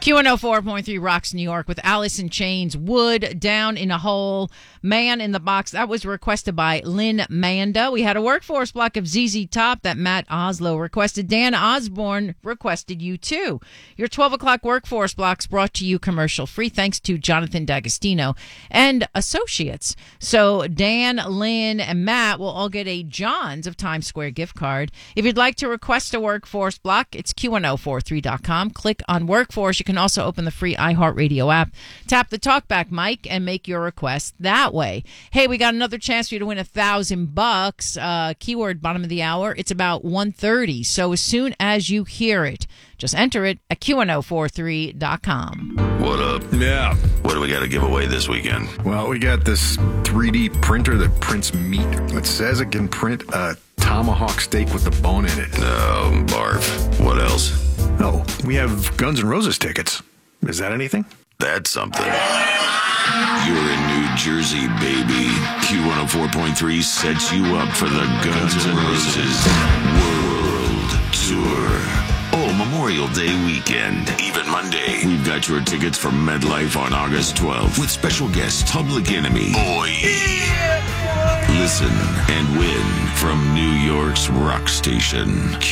Q104.3 Rocks New York with Alice in Chains, Wood Down in a Hole, Man in the Box. That was requested by Lynn Manda. We had a workforce block of ZZ Top that Matt Oslo requested. Dan Osborne requested you too. Your 12 o'clock workforce blocks brought to you commercial free thanks to Jonathan D'Agostino and Associates. So Dan, Lynn, and Matt will all get a John's of Times Square gift card. If you'd like to request a workforce block, it's Q1043.com. Click on workforce. You can also open the free iHeartRadio app, tap the talkback mic, and make your request that way. Hey, we got another chance for you to win $1,000. Keyword bottom of the hour. It's about 1:30. So as soon as you hear it, just enter it at Q1043.com. What up? Yeah. What do we got to give away this weekend? Well, we got this 3D printer that prints meat. It says it can print a tomahawk steak with the bone in it. Oh, barf. What else? Oh, we have Guns N' Roses tickets. Is that anything? That's something. You're in New Jersey, baby. Q104.3 sets you up for the Guns N' Roses World Tour. Oh, Memorial Day weekend. Even Monday. We've got your tickets for MetLife on August 12th with special guest Public Enemy. Boy. Listen and win from New York's rock station,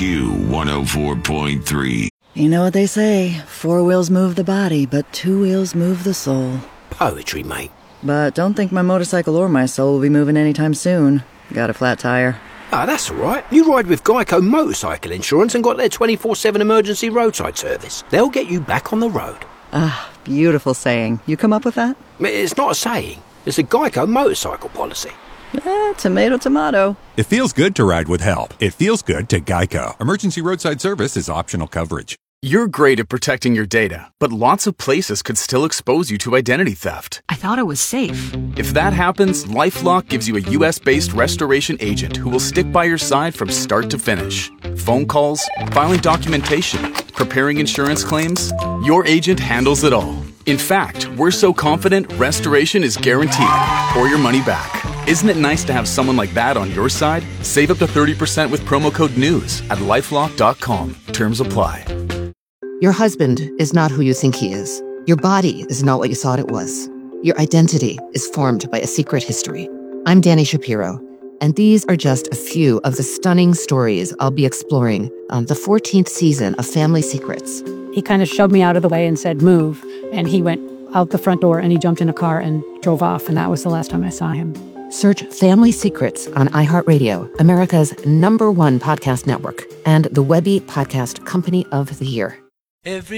Q104.3. You know what they say, 4 wheels move the body, but 2 wheels move the soul. Poetry, mate. But don't think my motorcycle or my soul will be moving anytime soon. Got a flat tire. Ah, that's all right. You ride with Geico Motorcycle Insurance and got their 24/7 emergency roadside service. They'll get you back on the road. Ah, beautiful saying. You come up with that? It's not a saying. It's a Geico motorcycle policy. Tomato, tomato. It feels good to ride with help. It feels good to Geico. Emergency roadside service is optional coverage. You're great at protecting your data, but lots of places could still expose you to identity theft. I thought it was safe. If that happens, LifeLock gives you a US-based restoration agent who will stick by your side from start to finish. Phone calls, filing documentation, preparing insurance claims, your agent handles it all. In fact, we're so confident restoration is guaranteed or your money back. Isn't it nice to have someone like that on your side? Save up to 30% with promo code NEWS at LifeLock.com. Terms apply. Your husband is not who you think he is. Your body is not what you thought it was. Your identity is formed by a secret history. I'm Dani Shapiro, and these are just a few of the stunning stories I'll be exploring on the 14th season of Family Secrets. He kind of shoved me out of the way and said, move. And he went out the front door and he jumped in a car and drove off. And that was the last time I saw him. Search Family Secrets on iHeartRadio, America's #1 podcast network, and the Webby Podcast Company of the Year. Every